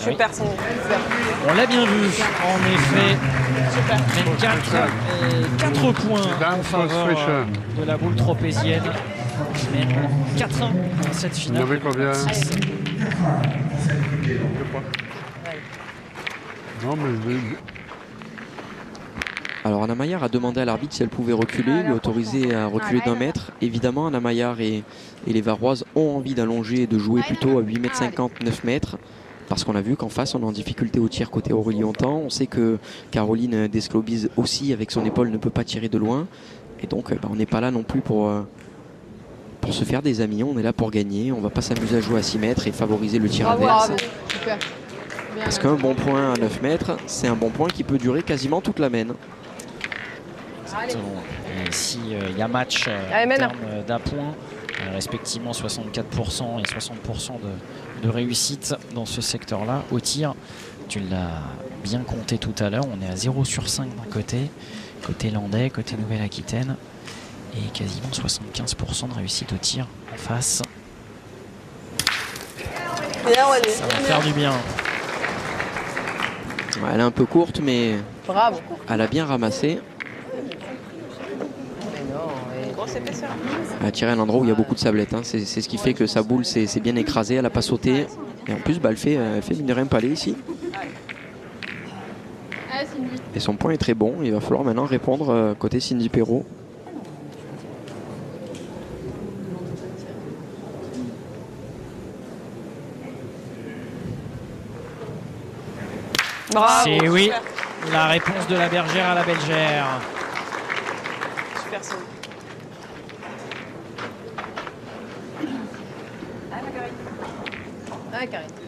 Super, oui. On l'a bien vu, en effet. 4 points en faveur de la boule tropézienne. Qui mène 4-1 dans cette finale. Il y avait combien? Non, mais... Alors Anna Maillard a demandé à l'arbitre si elle pouvait reculer, lui autoriser à reculer d'1 mètre. Évidemment, Anna Maillard et les Varoises ont envie d'allonger et de jouer plutôt à 8,50 m, 9 mètres. Parce qu'on a vu qu'en face, on est en difficulté au tir côté Aurélie Hontan. On sait que Caroline Desclobise aussi, avec son épaule, ne peut pas tirer de loin. Et donc, on n'est pas là non plus pour se faire des amis. On est là pour gagner. On ne va pas s'amuser à jouer à 6 mètres et favoriser le tir adverse. Parce qu'un bon point à 9 mètres, c'est un bon point qui peut durer quasiment toute la mène. Exactement. Et si il y a match en termes d'un point, respectivement 64% et 60% de réussite dans ce secteur-là au tir. Tu l'as bien compté tout à l'heure, on est à 0 sur 5 d'un côté landais, côté Nouvelle-Aquitaine, et quasiment 75% de réussite au tir en face. Ça va faire du bien. Elle est un peu courte, mais bravo. Elle a bien ramassé. Elle a tiré à un endroit où il y a beaucoup de sablettes. Hein. C'est ce qui fait que sa boule s'est bien écrasée. Elle n'a pas sauté. Et en plus, elle fait mine de rien palais ici. Et son point est très bon. Il va falloir maintenant répondre côté Cindy Perrault. C'est oui, la réponse de la bergère à la Belgère. Super, c'est Karine.